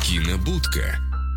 Кинобудка.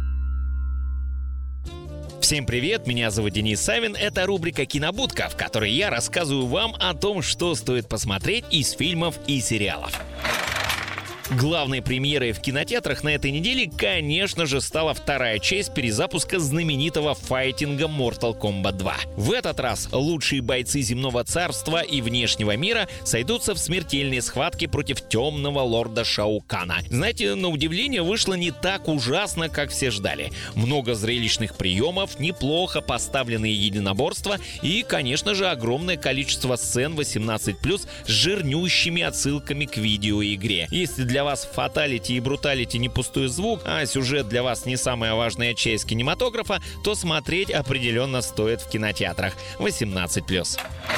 Всем привет, меня зовут Денис Савин, это рубрика «Кинобудка», в которой я рассказываю вам о том, что стоит посмотреть из фильмов и сериалов. Главной премьерой в кинотеатрах на этой неделе, конечно же, стала вторая часть перезапуска знаменитого файтинга Mortal Kombat 2. В этот раз лучшие бойцы земного царства и внешнего мира сойдутся в смертельной схватке против темного лорда Шао Кана. Знаете, на удивление вышло не так ужасно, как все ждали. Много зрелищных приемов, неплохо поставленные единоборства и, конечно же, огромное количество сцен 18+, с жирнющими отсылками к видеоигре. Если для вас фаталити и бруталити не пустой звук, а сюжет для вас не самая важная часть кинематографа, то смотреть определенно стоит в кинотеатрах 18+.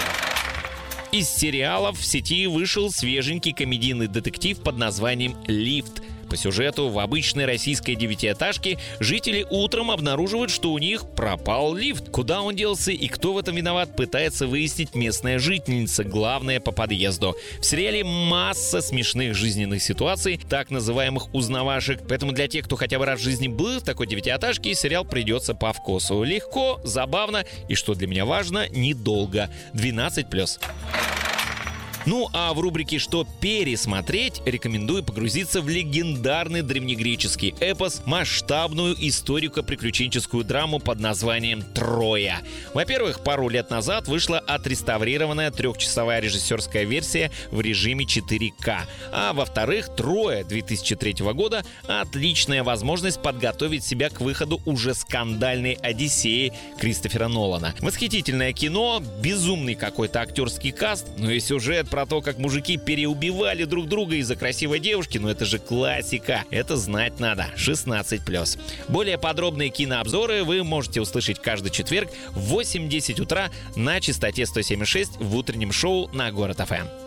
Из сериалов в сети вышел свеженький комедийный детектив под названием «Лифт». По сюжету в обычной российской девятиэтажке жители утром обнаруживают, что у них пропал лифт. Куда он делся и кто в этом виноват, пытается выяснить местная жительница, главная по подъезду. В сериале масса смешных жизненных ситуаций, так называемых узнавашек. Поэтому для тех, кто хотя бы раз в жизни был в такой девятиэтажке, сериал придется по вкусу. Легко, забавно и, что для меня важно, недолго. 12+. Ну а в рубрике «Что пересмотреть» рекомендую погрузиться в легендарный древнегреческий эпос, масштабную историко-приключенческую драму под названием «Троя». Во-первых, пару лет назад вышла отреставрированная 3-часовая режиссерская версия в режиме 4К. А во-вторых, «Троя» 2003 года — отличная возможность подготовить себя к выходу уже скандальной «Одиссеи» Кристофера Нолана. Восхитительное кино, безумный какой-то актерский каст, но и сюжет про то, как мужики переубивали друг друга из-за красивой девушки, но это же классика. Это знать надо. 16+. Более подробные кинообзоры вы можете услышать каждый четверг в 8-10 утра на частоте 107,6 в утреннем шоу на Город ФМ.